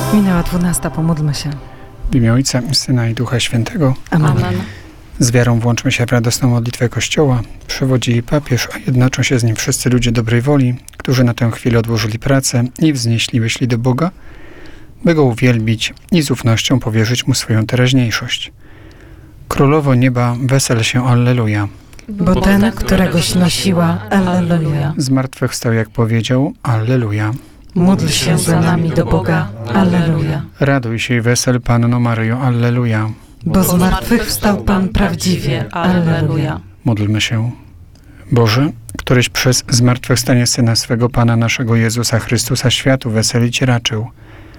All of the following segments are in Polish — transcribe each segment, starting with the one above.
Minęła 12, pomódlmy się. W imię Ojca i Syna i Ducha Świętego. Amen. Z wiarą włączmy się w radosną modlitwę Kościoła. Przewodzi jej papież, a jednoczą się z nim wszyscy ludzie dobrej woli, którzy na tę chwilę odłożyli pracę i wznieśli myśli do Boga, by Go uwielbić i z ufnością powierzyć Mu swoją teraźniejszość. Królowo nieba, wesel się, alleluja. Bo ten, któregoś nosiła, alleluja. Zmartwychwstał, jak powiedział, alleluja. Módl się za nami do Boga, alleluja. Raduj się i wesel, Panno Maryjo, alleluja. Bo zmartwychwstał Pan prawdziwie, alleluja. Módlmy się. Boże, któryś przez zmartwychwstanie Syna swego Pana naszego Jezusa Chrystusa światu weselić raczył,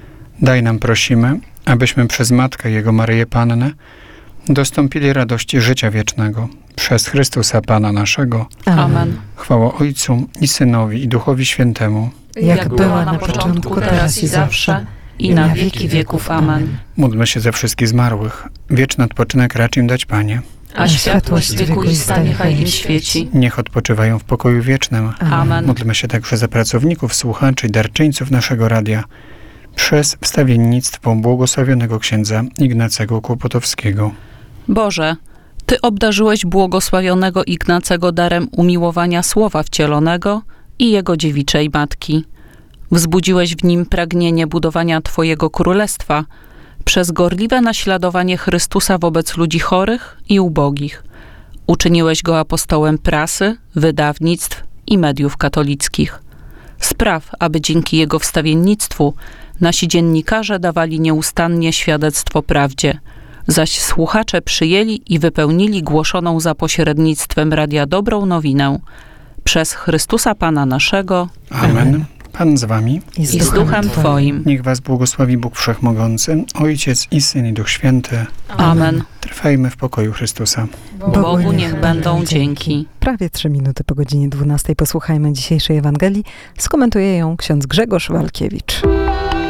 daj nam, prosimy, abyśmy przez Matkę Jego Maryję Pannę dostąpili radości życia wiecznego. Przez Chrystusa Pana naszego. Amen. Chwała Ojcu i Synowi i Duchowi Świętemu. Jak była na początku, teraz i zawsze, i na wieki wieków. Amen. Módlmy się za wszystkich zmarłych. Wieczny odpoczynek racz im dać, Panie. A światłość wiekuista niechaj im świeci. Niech odpoczywają w pokoju wiecznym. Amen. Módlmy się także za pracowników, słuchaczy i darczyńców naszego radia przez wstawiennictwo błogosławionego księdza Ignacego Kłopotowskiego. Boże, Ty obdarzyłeś błogosławionego Ignacego darem umiłowania Słowa Wcielonego i Jego dziewiczej Matki. Wzbudziłeś w nim pragnienie budowania Twojego Królestwa przez gorliwe naśladowanie Chrystusa wobec ludzi chorych i ubogich. Uczyniłeś Go apostołem prasy, wydawnictw i mediów katolickich. Spraw, aby dzięki Jego wstawiennictwu nasi dziennikarze dawali nieustannie świadectwo prawdzie, zaś słuchacze przyjęli i wypełnili głoszoną za pośrednictwem radia dobrą nowinę. Przez Chrystusa Pana naszego. Amen. Pan z wami. I z Duchem Twoim. Niech was błogosławi Bóg Wszechmogący, Ojciec i Syn i Duch Święty. Amen. Trwajmy w pokoju Chrystusa. Bogu niech będą dzięki. Prawie 3 minuty po godzinie 12 posłuchajmy dzisiejszej Ewangelii. Skomentuje ją ksiądz Grzegorz Walkiewicz.